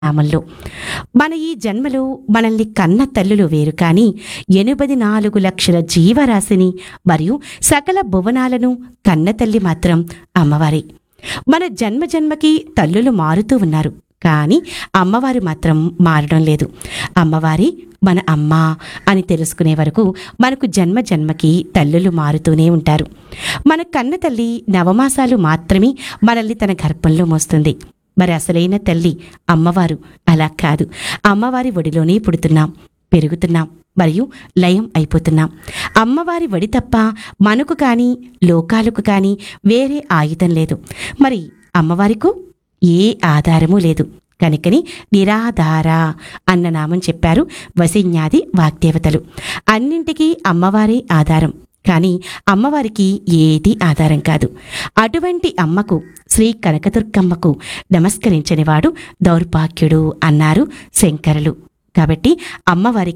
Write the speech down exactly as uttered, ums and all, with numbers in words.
నామంలో మన ఈ జన్మలో మనల్ని కన్న తల్లులు వేరు కానీ ఎనభై నాలుగు లక్షల జీవరాశిని మరియు సకల భువనాలను కన్న తల్లి మాత్రం అమ్మవారే. మన జన్మ జన్మకి తల్లులు మారుతూ ఉన్నారు కానీ అమ్మవారు మాత్రం మారడం లేదు. అమ్మవారి మన అమ్మ అని తెలుసుకునే వరకు మనకు జన్మ జన్మకి తల్లులు మారుతూనే ఉంటారు. మన కన్న తల్లి నవమాసాలు మాత్రమే మనల్ని తన గర్భంలో మోస్తుంది. మరి అసలైన తల్లి అమ్మవారు అలా కాదు. అమ్మవారి ఒడిలోనే పుడుతున్నాం, పెరుగుతున్నాం మరియు లయం అయిపోతున్నాం. అమ్మవారి ఒడి తప్ప మనకు కానీ లోకాలకు కానీ వేరే ఆయుధం లేదు. మరి అమ్మవారికు ఏ ఆధారము లేదు కనుకని నిరాధార అన్న నామం చెప్పారు వశిన్యాది వాగ్దేవతలు. అన్నింటికీ అమ్మవారే ఆధారం కానీ అమ్మవారికి ఏది ఆధారం కాదు. అటువంటి అమ్మకు శ్రీ కనకదుర్గమ్మకు నమస్కరించనివాడు దౌర్భాగ్యుడు అన్నారు శంకరులు. కాబట్టి అమ్మవారికి